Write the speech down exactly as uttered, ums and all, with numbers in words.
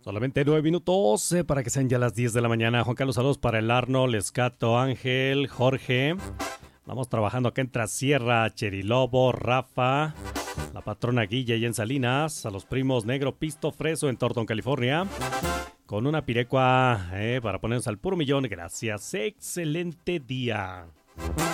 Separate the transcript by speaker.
Speaker 1: Solamente nueve minutos eh, para que sean ya las diez de la mañana. Juan Carlos, saludos para el Arno, Lescato, Ángel, Jorge. Vamos trabajando acá en Trasierra, Cherilobo, Rafa, la patrona Guilla y en Salinas, a los primos Negro, Pisto, Freso en Thornton, California. Con una pirecua eh, para ponernos al puro millón. Gracias, excelente día.